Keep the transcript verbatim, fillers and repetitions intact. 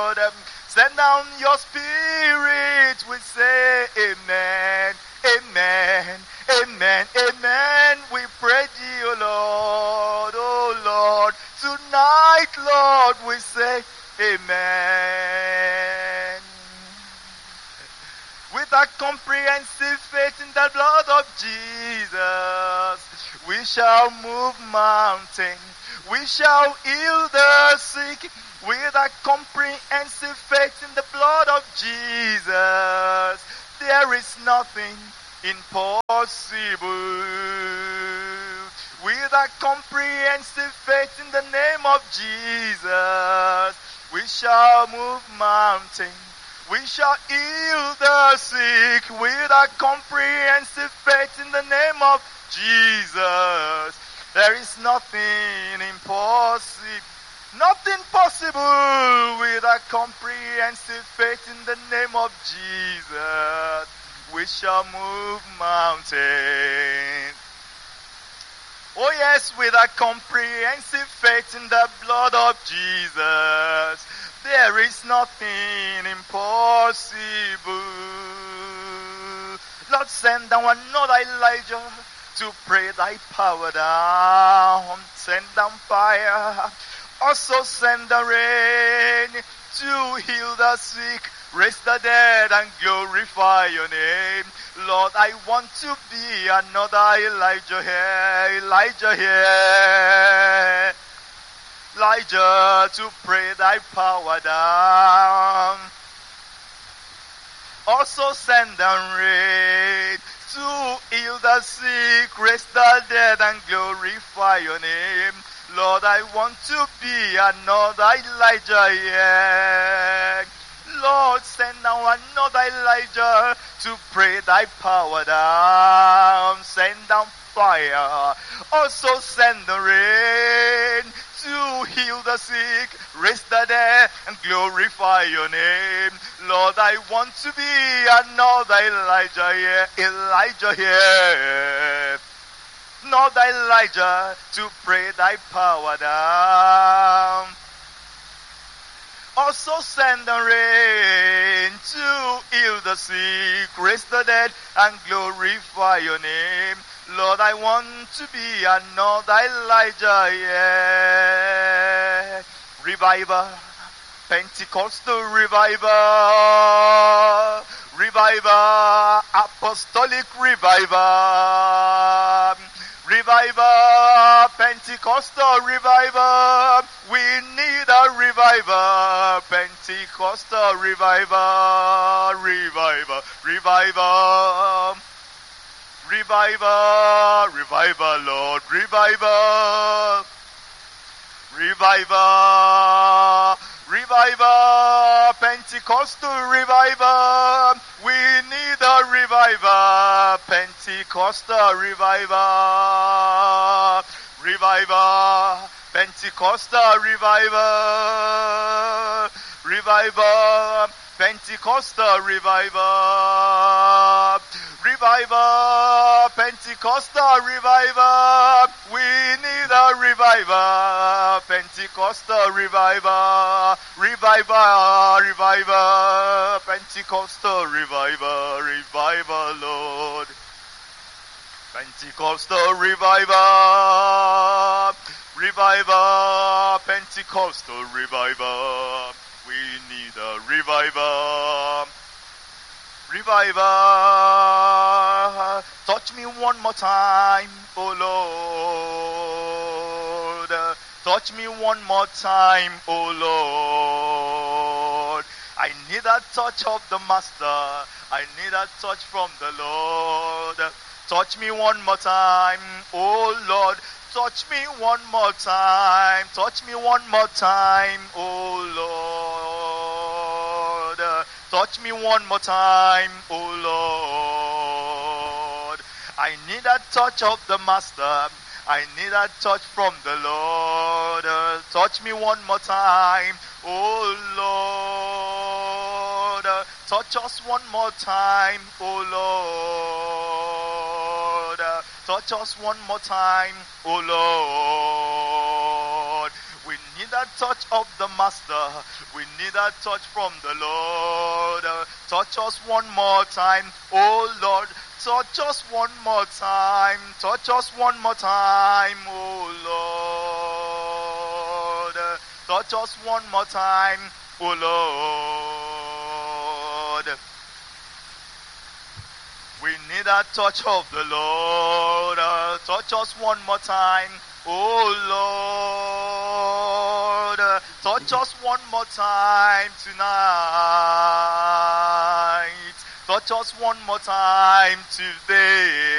Send down your spirit, we say amen, amen, amen, amen. We pray thee, O Lord, O Lord. Tonight, Lord, we say amen. With a comprehensive faith in the blood of Jesus, we shall move mountains. We shall heal the sick. With a comprehensive faith in the blood of Jesus, there is nothing impossible. With a comprehensive faith in the name of Jesus, we shall move mountains. We shall heal the sick. With a comprehensive faith in the name of Jesus, there is nothing impossible. Nothing possible with a comprehensive faith in the name of Jesus. We shall move mountains. Oh yes, with a comprehensive faith in the blood of Jesus, there is nothing impossible. Lord, send down another Elijah to pray thy power down. Send down fire. Also send the rain to heal the sick, raise the dead, and glorify your name. Lord, I want to be another Elijah here, Elijah here. Elijah to pray thy power down. Also send the rain to heal the sick, raise the dead, and glorify your name. Lord, I want to be another Elijah, yeah. Lord, send now another Elijah to pray thy power down. Send down fire. Also send the rain to heal the sick, raise the dead, and glorify your name. Lord, I want to be another Elijah, yeah. Elijah, yeah. Not Elijah to pray thy power down. Also send the rain to heal the sick, raise the dead, and glorify your name. Lord, I want to be another Elijah, yeah. Revival, Pentecostal revival, revival, apostolic revival. Revival, Pentecostal revival. We need a revival, Pentecostal revival, revival, revival, revival, revival, Lord, revival, revival, revival, Pentecostal revival. We need a revival, Pentecostal revival, revival, Pentecostal revival, revival, Pentecostal revival, revival, Pentecostal revival. We need a revival, Pentecostal revival, revival, revival, Pentecostal revival, revival, Lord. Pentecostal revival, revival, Pentecostal revival. We need a revival, revival. Touch me one more time, oh Lord. Touch me one more time, oh Lord. I need a touch of the Master. I need a touch from the Lord. Touch me one more time, oh Lord. Touch me one more time. Touch me one more time, oh Lord. Touch me one more time, oh Lord. I need a touch of the Master. I need a touch from the Lord. Touch me one more time, oh Lord. Touch us one more time, oh Lord. Touch us one more time, oh Lord. We need a a touch of the Master. We need a touch from the Lord. Uh, touch us one more time, oh Lord. Touch us one more time. Touch us one more time, oh Lord. Uh, touch us one more time, oh Lord. We need a touch of the Lord. Uh, touch us one more time, oh Lord. Uh, touch us one more time tonight. Touch us one more time today.